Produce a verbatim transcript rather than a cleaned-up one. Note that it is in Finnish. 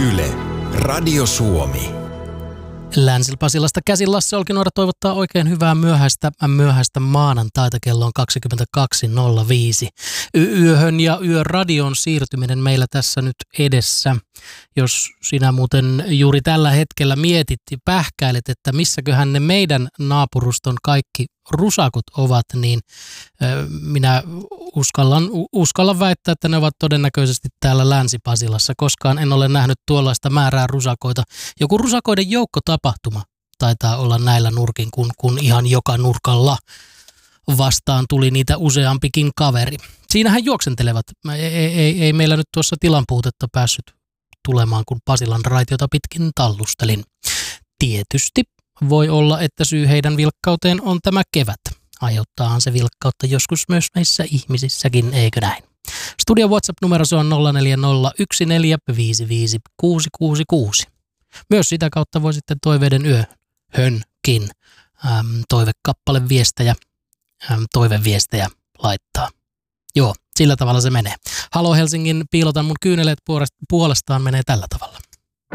Yle, Radio Suomi. Länsi-Pasilasta käsin Lasse Olkinuora toivottaa oikein hyvää myöhäistä, myöhäistä maanantaita, kello on kaksikymmentäkaksi nolla viisi. Y- yöhön ja yöradion siirtyminen meillä tässä nyt edessä. Jos sinä muuten juuri tällä hetkellä mietit ja pähkäilet, että missäköhän ne meidän naapuruston kaikki rusakot ovat, niin ö, minä uskallan, uskallan väittää, että ne ovat todennäköisesti täällä Länsi-Pasilassa. Koskaan en ole nähnyt tuollaista määrää rusakoita. Joku rusakoiden joukkotapahtuma taitaa olla näillä nurkin, kun, kun ihan joka nurkalla vastaan tuli niitä useampikin kaveri. Siinähän juoksentelevat. Ei, ei, ei meillä nyt tuossa tilanpuutetta päässyt tulemaan, kun Pasilan raitiota pitkin tallustelin. Tietysti voi olla, että syy heidän vilkkauteen on tämä kevät. Aiheuttaahan se vilkkautta joskus myös meissä ihmisissäkin, eikö näin? Studio WhatsApp-numero se on nolla neljä nolla yksi neljä viisi viisi kuusi kuusi kuusi. Myös sitä kautta voi sitten toiveiden yöhönkin äm, toivekappale viestejä, äm, toiveviestejä laittaa. Joo, sillä tavalla se menee. Halo Helsingin piilotan mun kyyneleet puolestaan menee tällä tavalla.